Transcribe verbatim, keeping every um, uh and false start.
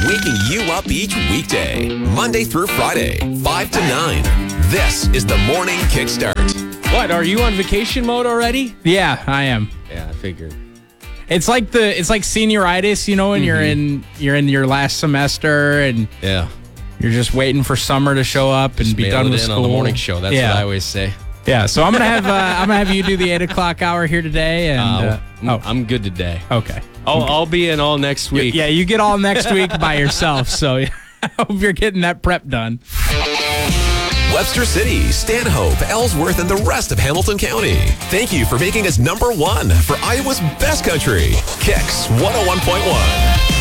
waking you up each weekday, Monday through Friday, five to nine. This is the Morning Kickstart. What, are you on vacation mode already? Yeah, I am. Yeah, I figured. It's like the it's like senioritis, you know, when mm-hmm. you're in you're in your last semester and yeah, you're just waiting for summer to show up and just be done with in school. On the morning show, that's yeah. what I always say. Yeah, so I'm gonna have uh, I'm gonna have you do the eight o'clock hour here today, and uh, uh, oh, I'm good today. Okay, I'll I'll be in all next week. Yeah, you get all next week by yourself. So I hope you're getting that prep done. Webster City, Stanhope, Ellsworth, and the rest of Hamilton County. Thank you for making us number one for Iowa's best country. Kicks one oh one point one.